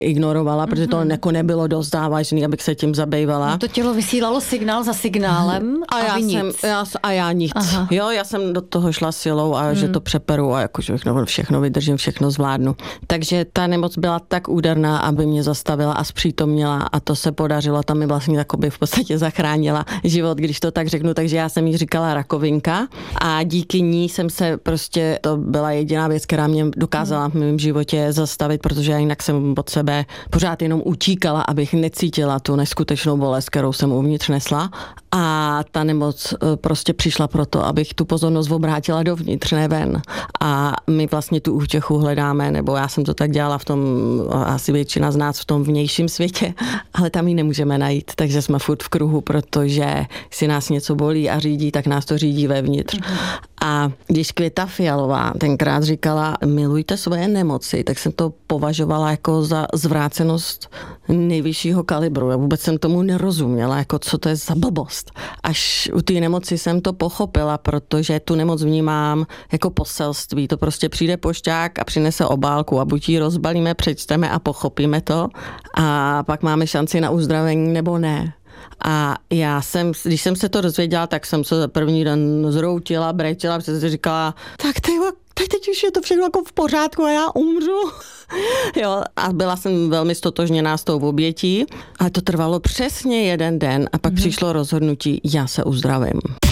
ignorovala, protože to jako nebylo dost závažný, abych se tím zabývala. No to tělo vysílalo signál za signálem a já nic. Aha. Jo, já jsem do toho šla silou a že to přeperu a jakože všechno vydržím, všechno zvládnu. Takže ta nemoc byla tak úderná, aby mě zastavila a zpřítomnila a to se podařilo. Tam mi vlastně takoby v podstatě zachránila život, když to tak řeknu. Takže já jsem jí říkala rakovinka a díky ní jsem se prostě, to byla jediná věc, která mě dokázala v mém životě zastavit, protože já jinak jsem od sebe pořád jenom utíkala, abych necítila tu neskutečnou bolest, kterou jsem uvnitř nesla. A ta nemoc prostě přišla proto, abych tu pozornost obrátila dovnitř, ne ven. A my vlastně tu útěchu hledáme, nebo já jsem to tak dělala v tom, asi většina z nás v tom vnějším světě, ale tam ji nemůžeme najít, takže jsme furt v kruhu, protože si nás něco bolí a řídí, tak nás to řídí vevnitř. A když Květa Fialová tenkrát říkala, milujte svoje nemoci, tak jsem to považovala jako za zvrácenost nejvyššího kalibru. Já vůbec jsem tomu nerozuměla, jako co to je za blbost. Až u té nemoci jsem to pochopila, protože tu nemoc vnímám jako poselství. To prostě přijde pošťák a přinese obálku a buď ji rozbalíme, přečteme a pochopíme to a pak máme šanci na uzdravení nebo ne. A když jsem se to dozvěděla, tak jsem se za první den zroutila, brečela, protože si říkala, tak teď už je to všechno jako v pořádku a já umřu. Jo, a byla jsem velmi stotožněná s tou obětí, ale to trvalo přesně jeden den a pak přišlo rozhodnutí, já se uzdravím.